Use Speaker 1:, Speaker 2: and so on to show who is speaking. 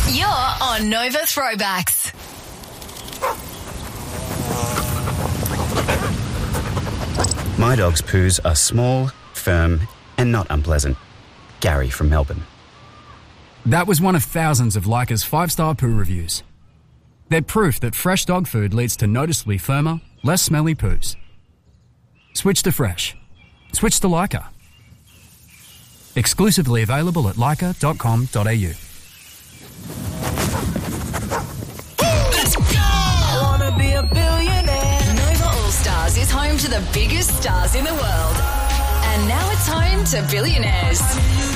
Speaker 1: You're on Nova Throwbacks.
Speaker 2: My dog's poos are small, firm, and not unpleasant. Gary from Melbourne.
Speaker 3: That was one of thousands of Leica's 5-star poo reviews. They're proof that fresh dog food leads to noticeably firmer, less smelly poos. Switch to fresh. Switch to Leica. Exclusively available at leica.com.au.
Speaker 1: Let's go! I wanna be a billionaire. Nova All Stars is home to the biggest stars in the world. And now it's home to billionaires.